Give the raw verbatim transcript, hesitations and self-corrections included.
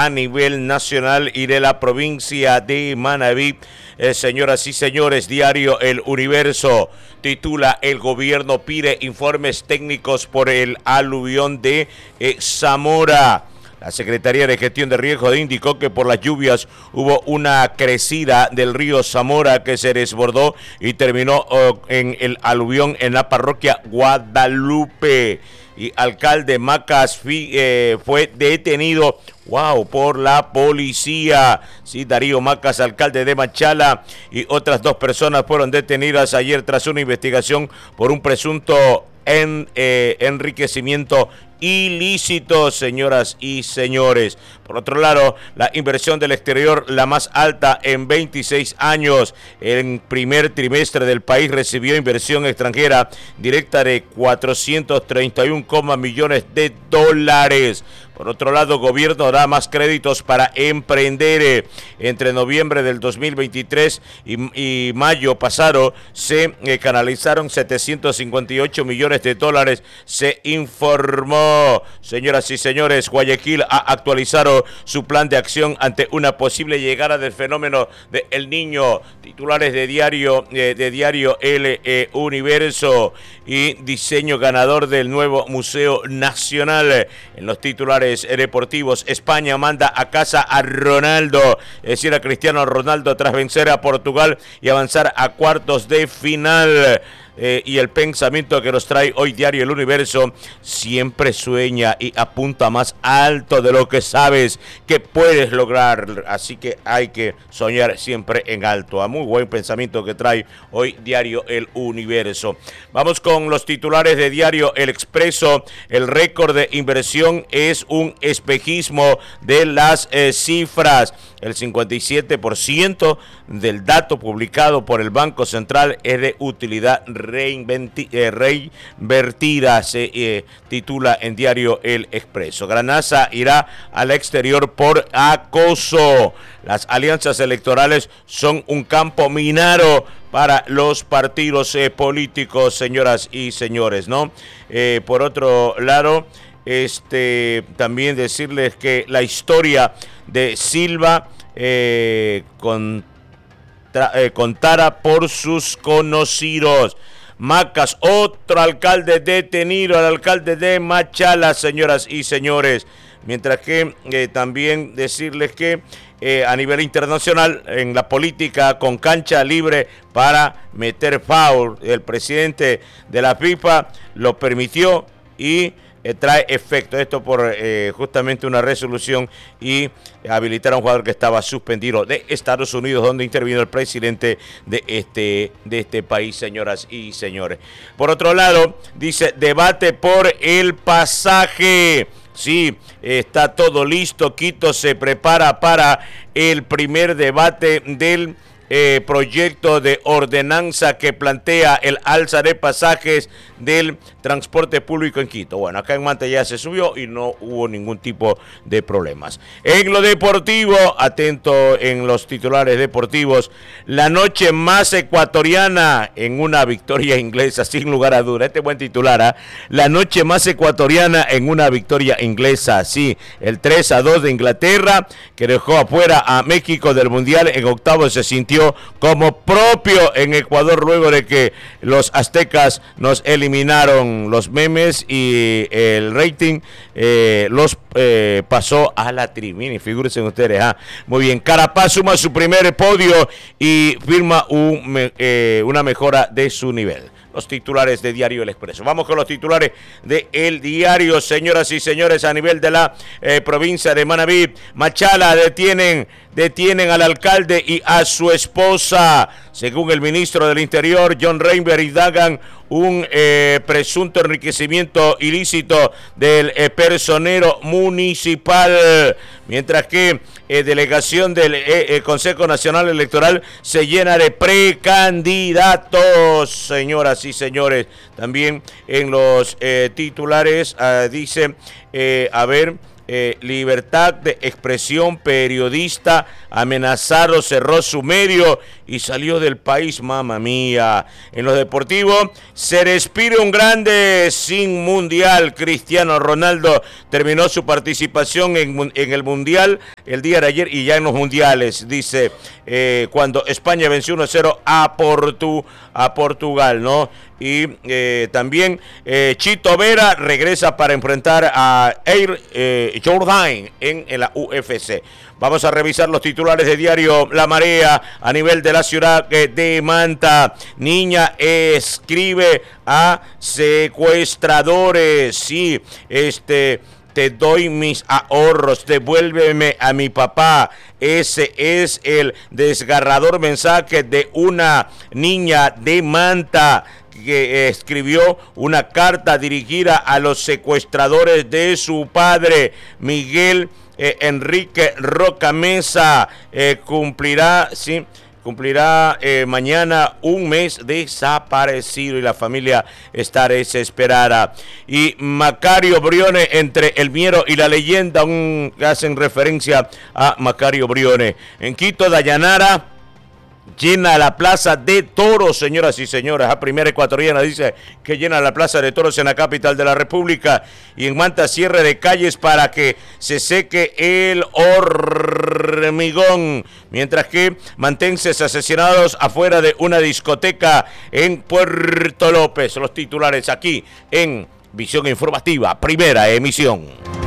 a nivel nacional y de la provincia de Manabí. Eh, señoras y señores, diario El Universo titula: el gobierno pide informes técnicos por el aluvión de eh, Zamora. La Secretaría de Gestión de Riesgos indicó que por las lluvias hubo una crecida del río Zamora que se desbordó y terminó uh, en el aluvión en la parroquia Guadalupe. Y alcalde Macas eh, fue detenido, wow, por la policía. Sí, Darío Macas, alcalde de Machala, y otras dos personas fueron detenidas ayer tras una investigación por un presunto en, eh, enriquecimiento ilícito, señoras y señores. Por otro lado, la inversión del exterior, la más alta en veintiséis años. En primer trimestre del país recibió inversión extranjera directa de cuatrocientos treinta y uno millones de dólares. Por otro lado, gobierno da más créditos para emprender. Entre noviembre del dos mil veintitrés y, y mayo pasado se eh, canalizaron setecientos cincuenta y ocho millones de dólares, se informó. Señoras y señores, Guayaquil ha actualizado su plan de acción ante una posible llegada del fenómeno de El Niño. Titulares de diario, eh, de diario El eh, Universo. Y diseño ganador del nuevo Museo Nacional. En los titulares deportivos, España manda a casa a Ronaldo, es decir, a Cristiano Ronaldo, tras vencer a Portugal y avanzar a cuartos de final. Eh, y el pensamiento que nos trae hoy diario El Universo: siempre sueña y apunta más alto de lo que sabes que puedes lograr, así que hay que soñar siempre en alto. A muy buen pensamiento que trae hoy diario El Universo. Vamos con los titulares de diario El Expreso. El récord de inversión es un espejismo de las eh, cifras. El cincuenta y siete por ciento del dato publicado por el Banco Central es de utilidad reinvertida, se eh, titula en diario El Expreso. Granaza irá al exterior por acoso. Las alianzas electorales son un campo minado para los partidos eh, políticos, señoras y señores, ¿no? Eh, por otro lado, este, también decirles que la historia de Silva eh, contra, eh, contara por sus conocidos. Macas, otro alcalde detenido, el alcalde de Machala, señoras y señores. Mientras que eh, también decirles que eh, a nivel internacional, en la política con cancha libre para meter foul, el presidente de la FIFA lo permitió y eh, trae efecto. Esto por eh, justamente una resolución y habilitar a un jugador que estaba suspendido de Estados Unidos, donde intervino el presidente de este, de este país, señoras y señores. Por otro lado, dice: debate por el pasaje. Sí, está todo listo. Quito se prepara para el primer debate del eh, proyecto de ordenanza que plantea el alza de pasajes del transporte público en Quito. Bueno, acá en Manta ya se subió y no hubo ningún tipo de problemas. En lo deportivo, atento en los titulares deportivos: la noche más ecuatoriana en una victoria inglesa, sin lugar a duda. Este buen titular, ¿eh? La noche más ecuatoriana en una victoria inglesa. Sí, el tres a dos de Inglaterra, que dejó afuera a México del Mundial en octavos, se sintió como propio en Ecuador luego de que los aztecas nos eliminaron. Los memes y el rating eh, los eh, pasó a la tribuna. Figúrense ustedes, ¿ah? Muy bien, Carapaz suma su primer podio y firma un, eh, una mejora de su nivel. Los titulares de Diario El Expreso. Vamos con los titulares de El Diario, señoras y señores, a nivel de la eh, provincia de Manabí. Machala detienen, detienen al alcalde y a su esposa. Según el ministro del Interior, John Reinberg, indagan un eh, presunto enriquecimiento ilícito del eh, personero municipal. Mientras que eh, delegación del eh, eh, Consejo Nacional Electoral se llena de precandidatos, señoras y señores. También en los eh, titulares uh, dice, eh, a ver, eh, libertad de expresión, periodista amenazado, cerró su medio y salió del país, mamá mía. En los deportivos, se respira un grande sin mundial. Cristiano Ronaldo terminó su participación en, en el mundial el día de ayer y ya en los mundiales, dice, eh, cuando España venció uno a cero a, Portu, a Portugal, ¿no? Y eh, también eh, Chito Vera regresa para enfrentar a Air eh, Jordan en, en la U F C. Vamos a revisar los titulares de diario La Marea a nivel de la ciudad de Manta. Niña escribe a secuestradores. Sí, este... Te doy mis ahorros, devuélveme a mi papá. Ese es el desgarrador mensaje de una niña de Manta que escribió una carta dirigida a los secuestradores de su padre, Miguel eh, Enrique Roca Mesa. Eh, cumplirá, sí, Cumplirá eh, mañana un mes desaparecido y la familia está desesperada. Y Macario Briones, entre el Miero y la leyenda, un, hacen referencia a Macario Briones. En Quito, Dayanara llena la plaza de toros, señoras y señores. La primera ecuatoriana dice que llena la plaza de toros en la capital de la República. Y en Manta, cierre de calles para que se seque el hormigón. Mientras que mantenses asesinados afuera de una discoteca en Puerto López. Los titulares aquí en Visión Informativa, primera emisión.